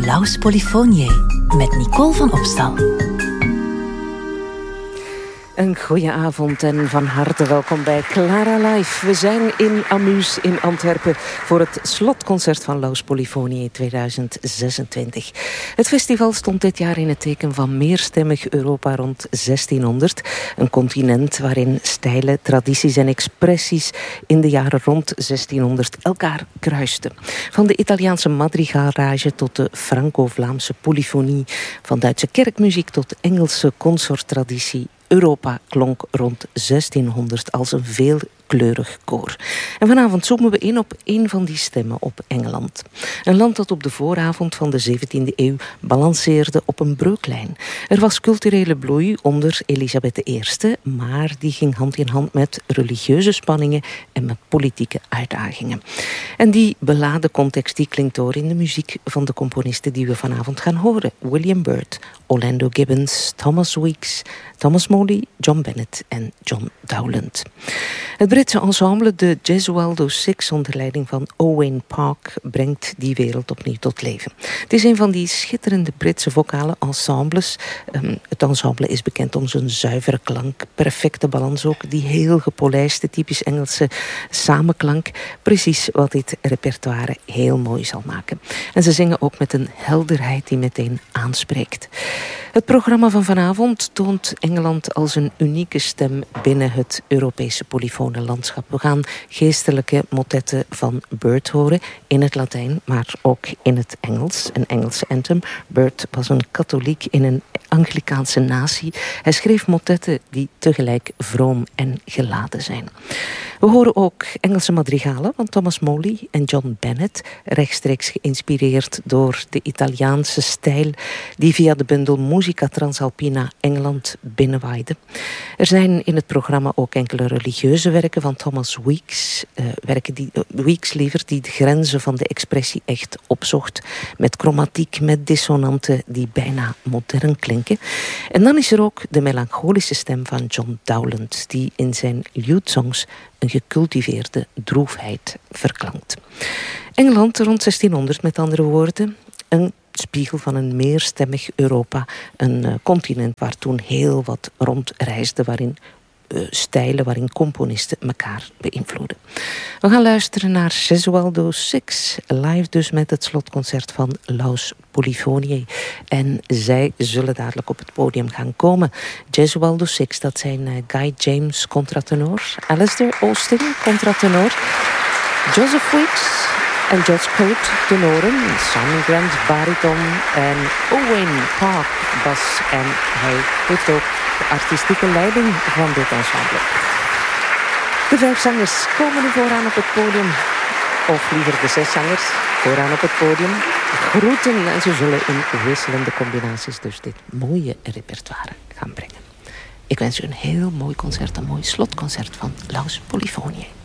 Laus Polyphoniae met Nicole van Opstal. Een goeie avond en van harte welkom bij Clara Live. We zijn in Amus in Antwerpen voor het slotconcert van Laus Polyphoniae 2026. Het festival stond dit jaar in het teken van meerstemmig Europa rond 1600. Een continent waarin stijlen, tradities en expressies in de jaren rond 1600 elkaar kruisten. Van de Italiaanse madrigalrage tot de Franco-Vlaamse polyfonie. Van Duitse kerkmuziek tot Engelse consorttraditie. Europa klonk rond 1600 als een veelkleurig koor. En vanavond zoomen we in op een van die stemmen, op Engeland. Een land dat op de vooravond van de 17e eeuw balanceerde op een breuklijn. Er was culturele bloei onder Elisabeth I, maar die ging hand in hand met religieuze spanningen en met politieke uitdagingen. En die beladen context die klinkt door in de muziek van de componisten die we vanavond gaan horen. William Byrd, Orlando Gibbons, Thomas Weeks, Thomas Molly, John Bennett en John Dowland. Het Britse ensemble, de Gesualdo Six, onder leiding van Owain Park, brengt die wereld opnieuw tot leven. Het is een van die schitterende Britse vocale ensembles. Het ensemble is bekend om zijn zuivere klank, perfecte balans ook, die heel gepolijste, typisch Engelse samenklank. Precies wat dit repertoire heel mooi zal maken. En ze zingen ook met een helderheid die meteen aanspreekt. Het programma van vanavond toont Engeland als een unieke stem binnen het Europese polyfone landschap. We gaan geestelijke motetten van Byrd horen in het Latijn, maar ook in het Engels. Een Engelse anthem. Byrd was een katholiek in een Anglikaanse natie. Hij schreef motetten die tegelijk vroom en geladen zijn. We horen ook Engelse madrigalen van Thomas Molly en John Bennett, rechtstreeks geïnspireerd door de Italiaanse stijl die via de bundel Musica Transalpina Engeland binnenwaaide. Er zijn in het programma ook enkele religieuze werken van Thomas Weeks, die de grenzen van de expressie echt opzocht, met chromatiek, met dissonanten die bijna modern klinken. En dan is er ook de melancholische stem van John Dowland, die in zijn lute-songs een gecultiveerde droefheid verklankt. Engeland rond 1600, met andere woorden, een spiegel van een meerstemmig Europa. Een continent waar toen heel wat rondreisde, waarin stijlen, waarin componisten elkaar beïnvloeden. We gaan luisteren naar Gesualdo Six, live dus met het slotconcert van Laus Polyphoniae. En zij zullen dadelijk op het podium gaan komen. Gesualdo Six, dat zijn Guy James, contratenor, Alistair Austin, contratenor, Joseph Weeks en George Coate, tenoren, Simon Grant, bariton en Owain Park, bas. En hij heeft ook de artistieke leiding van dit ensemble. De 5 zangers komen nu vooraan op het podium. Of liever de 6 zangers vooraan op het podium. Groeten en ze zullen in wisselende combinaties dus dit mooie repertoire gaan brengen. Ik wens u een heel mooi concert, een mooi slotconcert van Laus Polyphoniae.